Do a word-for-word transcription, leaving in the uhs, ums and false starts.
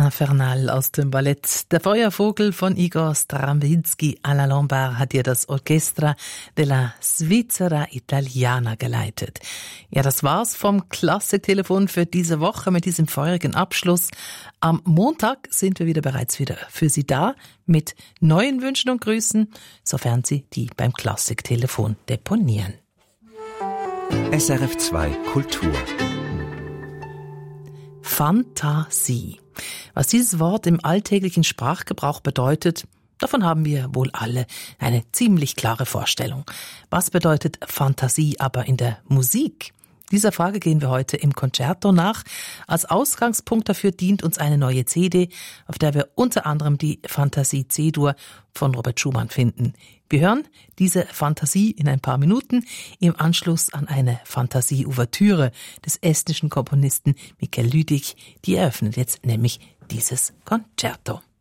Infernal aus dem Ballett Der Feuervogel von Igor Stravinsky à la Lombard hat ihr das Orchestra della Svizzera Italiana geleitet. Ja, das war's vom Klassiktelefon für diese Woche mit diesem feurigen Abschluss. Am Montag sind wir wieder bereits wieder für Sie da mit neuen Wünschen und Grüßen, sofern Sie die beim Klassiktelefon deponieren. S R F zwei Kultur. Fantasie. Was dieses Wort im alltäglichen Sprachgebrauch bedeutet, davon haben wir wohl alle eine ziemlich klare Vorstellung. Was bedeutet Fantasie aber in der Musik? Dieser Frage gehen wir heute im Concerto nach. Als Ausgangspunkt dafür dient uns eine neue C D, auf der wir unter anderem die Fantasie C-Dur von Robert Schumann finden. Wir hören diese Fantasie in ein paar Minuten im Anschluss an eine Fantasie-Ouvertüre des estnischen Komponisten Michael Lüdig. Die eröffnet jetzt nämlich dieses Concerto.